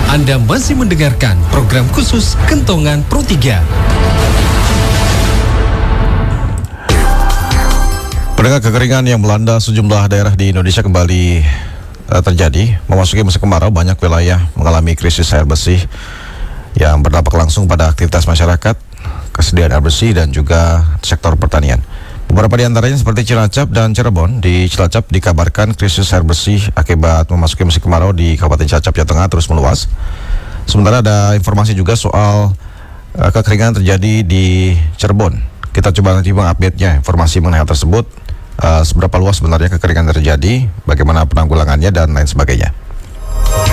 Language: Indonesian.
Anda masih mendengarkan program khusus Kentongan Pro 3. Pendengar, kekeringan yang melanda sejumlah daerah di Indonesia kembali terjadi. Memasuki musim kemarau, banyak wilayah mengalami krisis air bersih yang berdampak langsung pada aktivitas masyarakat, kesediaan air bersih, dan juga sektor pertanian. Beberapa di antaranya seperti Cilacap dan Cirebon. Di Cilacap dikabarkan krisis air bersih akibat memasuki musim kemarau di Kabupaten Cilacap, Jawa Tengah terus meluas. Sementara ada informasi juga soal kekeringan terjadi di Cirebon. Kita coba nanti mengupdate-nya informasi mengenai hal tersebut. Seberapa luas sebenarnya kekeringan terjadi, bagaimana penanggulangannya, dan lain sebagainya.